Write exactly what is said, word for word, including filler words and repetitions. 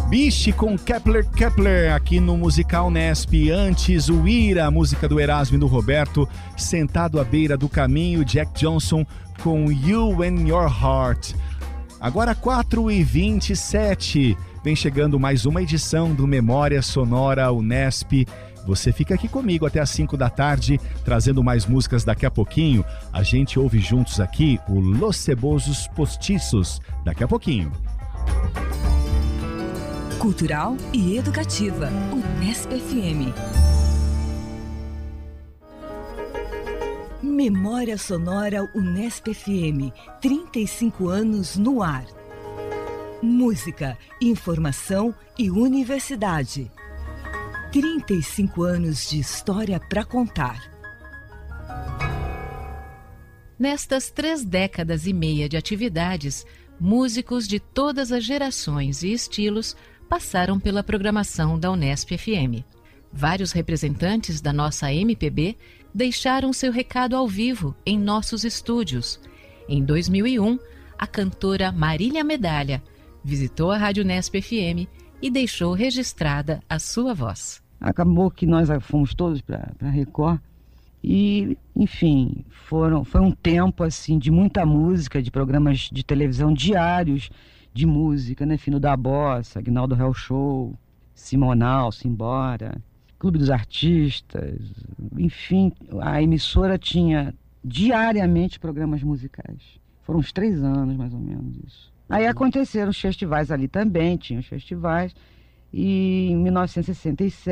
Biche com Kepler Kepler aqui no Musical Nesp. Antes, o Ira, a música do Erasmo e do Roberto. Sentado à beira do caminho, Jack Johnson com You and Your Heart. Agora quatro e vinte e sete. Vem chegando mais uma edição do Memória Sonora Unesp. Você fica aqui comigo até às cinco da tarde, trazendo mais músicas daqui a pouquinho. A gente ouve juntos aqui o Los Cebosos Postiços. Daqui a pouquinho. Cultural e educativa, Unesp F M. Memória Sonora Unesp F M, trinta e cinco anos no ar. Música, informação e universidade. trinta e cinco anos de história para contar. Nestas três décadas e meia de atividades, músicos de todas as gerações e estilos passaram pela programação da Unesp F M. Vários representantes da nossa M P B deixaram seu recado ao vivo em nossos estúdios. Em dois mil e um, a cantora Marília Medalha visitou a Rádio Unesp F M e deixou registrada a sua voz. Acabou que nós fomos todos para a Record e, enfim, foram, foi um tempo assim, de muita música, de programas de televisão diários de música, né? Fino da Bossa, Aguinaldo Hell Show, Simonal, Simbora, Clube dos Artistas, enfim, a emissora tinha diariamente programas musicais. Foram uns três anos, mais ou menos, isso. Aí aconteceram os festivais ali também, tinha os festivais, e em mil novecentos e sessenta e sete